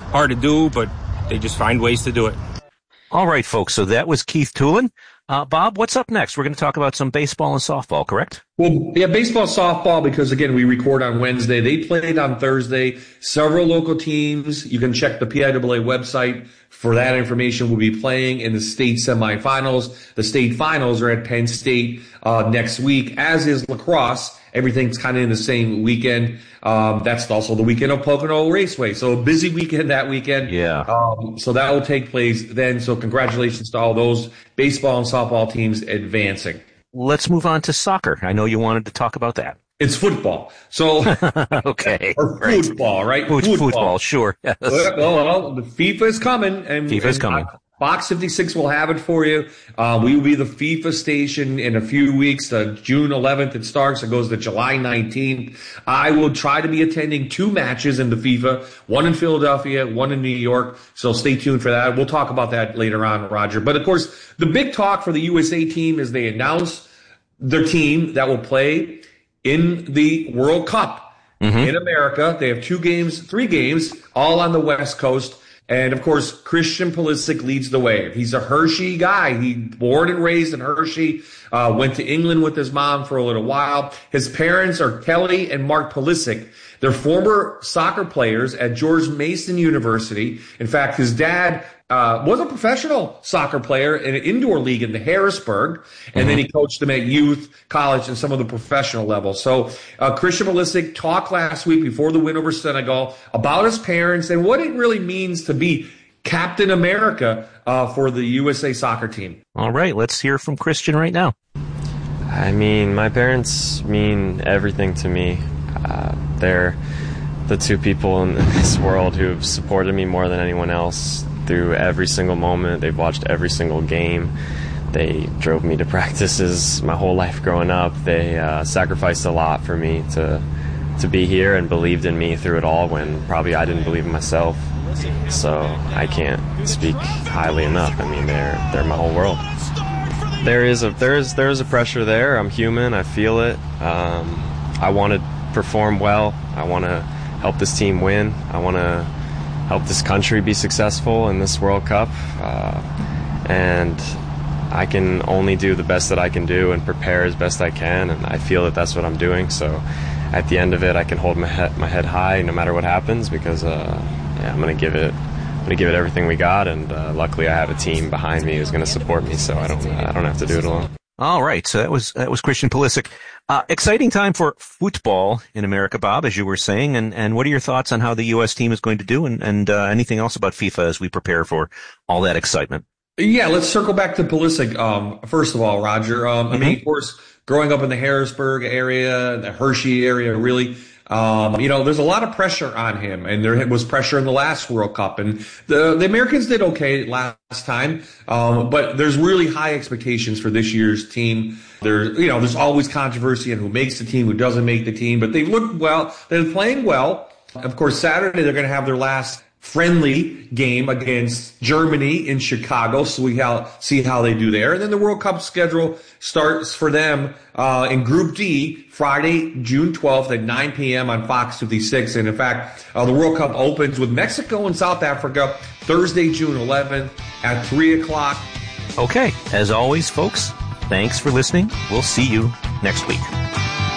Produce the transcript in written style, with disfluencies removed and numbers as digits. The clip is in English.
hard to do, but they just find ways to do it. All right, folks. So that was Keith Tulin. Bob, what's up next? We're going to talk about some baseball and softball, correct? Well, yeah, baseball, softball, because again, we record on Wednesday. They played on Thursday. Several local teams. You can check the PIAA website for that information. We'll be playing in the state semifinals. The state finals are at Penn State next week, as is lacrosse. Everything's kind of in the same weekend. That's also the weekend of Pocono Raceway. So a busy weekend that weekend. Yeah. So that will take place then. So congratulations to all those baseball and softball teams advancing. Let's move on to soccer. I know you wanted to talk about that. It's football. So okay. Or football, right? Football, sure. Yes. Well, the FIFA is coming. FIFA is coming. Fox 56 will have it for you. We will be the FIFA station in a few weeks. June 11th it starts. It goes to July 19th. I will try to be attending 2 matches in the FIFA, one in Philadelphia, one in New York. So stay tuned for that. We'll talk about that later on, Roger. But of course, the big talk for the USA team is they announce their team that will play in the World Cup in America. They have 3 games, all on the West Coast. And, of course, Christian Pulisic leads the way. He's a Hershey guy. He born and raised in Hershey, went to England with his mom for a little while. His parents are Kelly and Mark Pulisic. They're former soccer players at George Mason University. In fact, his dad was a professional soccer player in an indoor league in the Harrisburg, and then he coached them at youth, college, and some of the professional levels. So Christian Pulisic talked last week before the win over Senegal about his parents and what it really means to be Captain America for the USA soccer team. All right, let's hear from Christian right now. I mean, my parents mean everything to me. They're the 2 people in this world who've supported me more than anyone else through every single moment. They've watched every single game. They drove me to practices my whole life growing up. They sacrificed a lot for me to be here and believed in me through it all when probably I didn't believe in myself. So I can't speak highly enough. I mean, they're my whole world. There is a pressure there. I'm human. I feel it. I want to perform well. I want to help this team win. I want to help this country be successful in this World Cup. And I can only do the best that I can do and prepare as best I can. And I feel that that's what I'm doing. So at the end of it, I can hold my head high no matter what happens because I'm going to give it everything we got. And luckily, I have a team behind me who's going to support me, so I don't have to do it alone. All right, so that was Christian Pulisic. Exciting time for football in America, Bob, as you were saying. And what are your thoughts on how the U.S. team is going to do and anything else about FIFA as we prepare for all that excitement? Yeah, let's circle back to Pulisic. First of all, Roger, I mean, of course, growing up in the Harrisburg area, the Hershey area, really, there's a lot of pressure on him, and there was pressure in the last World Cup, and the Americans did okay last time, but there's really high expectations for this year's team. There's always controversy on who makes the team, who doesn't make the team, but they've looked well. They're playing well. Of course, Saturday they're going to have their last friendly game against Germany in Chicago, so we see how they do there. And then the World Cup schedule starts for them in Group D, Friday, June 12th at 9 p.m. on Fox 56. And in fact, the World Cup opens with Mexico and South Africa Thursday, June 11th at 3 o'clock. Okay, as always, folks, thanks for listening. We'll see you next week.